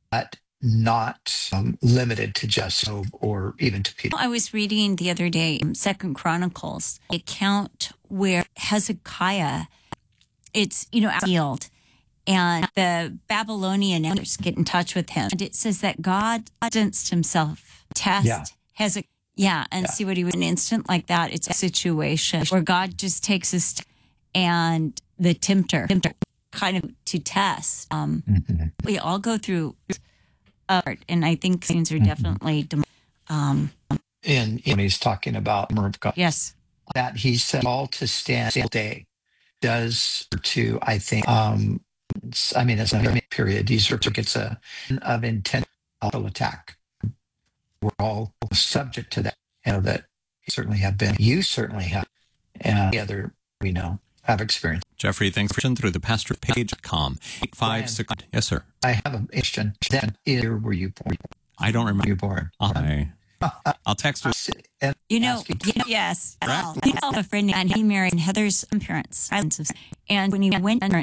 but not limited to just Job or even to people. I was reading the other day, Second Chronicles, the account where Hezekiah, it's, healed. And the Babylonian elders get in touch with him. And it says that God distanced himself, test Hezekiah. See what he would. An instant like that, it's a situation where God just takes us and the tempter kind of to test. We all go through and I think things are definitely and when he's talking about the of God, yes, that he said all to stand all day does to, I think, it's a period. These are tickets of intent attack. We're all subject to that. That you certainly have, and the other we know have experienced. Jeffrey, thanks for through the pastorpage.com. 856. Yes, sir. I have a question. Then, where were you born? I don't remember. You born? I'll text you. Yes. I have a friend and he married Heather's parents. And when he went under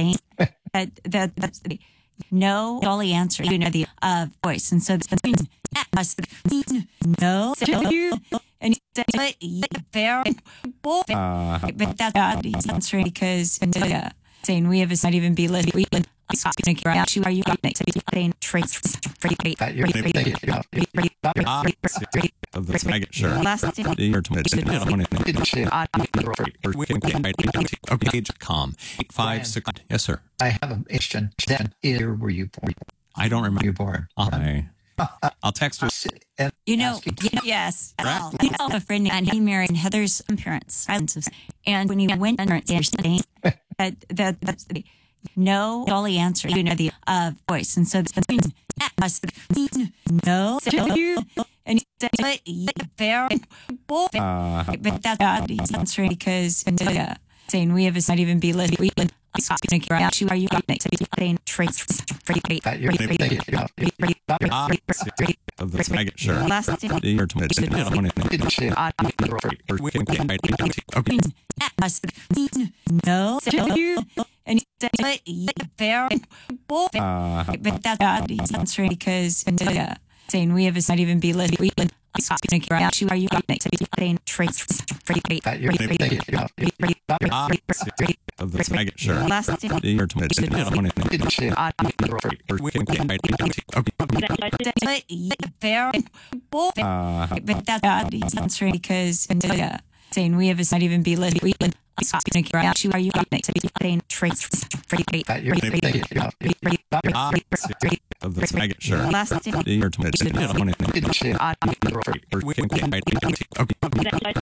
that no, all he answered, the voice. And so the no, and he said, but that's he's answering because saying we have not even be living. Are you saying traits? Sure. Yes, sir. I have a question. Then, where were you born? I don't remember. You born? I'll text you. Yes. I have a friend and he married Heather's parents. And when he went under that's no, all he answered, the voice. And so the no, and he said, but that's he's answering because saying we have not even be living. Are you saying traits? Sure. No, and he said, but that's he's answering because saying we have not even be living. Are you saying traits? Sure. But that's he's answering because saying we have not even be living. Are you saying traits? Sure.